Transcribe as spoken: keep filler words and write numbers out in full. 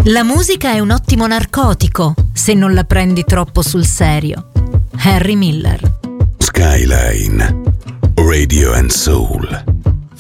La musica è un ottimo narcotico se non la prendi troppo sul serio. Henry Miller. Skyline Radio and Soul.